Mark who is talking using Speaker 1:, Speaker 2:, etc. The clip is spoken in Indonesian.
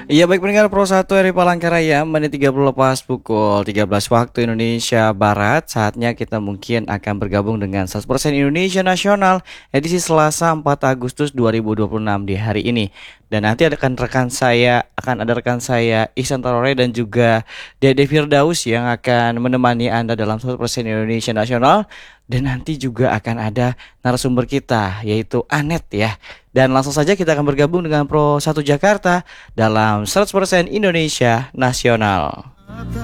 Speaker 1: Iya baik pendengar Pro 1 RI Palangkaraya, menit 30 lepas pukul 13 waktu Indonesia Barat. Saatnya kita mungkin akan bergabung dengan 100% Indonesia Nasional edisi Selasa 4 Agustus 2026 di hari ini. Dan nanti akan ada rekan saya Ihsan Tarore dan juga Dede Firdaus yang akan menemani Anda dalam 100% Indonesia Nasional. Dan nanti juga akan ada narasumber kita yaitu Anet ya. Dan langsung saja kita akan bergabung dengan Pro 1 Jakarta dalam 100% Indonesia Nasional.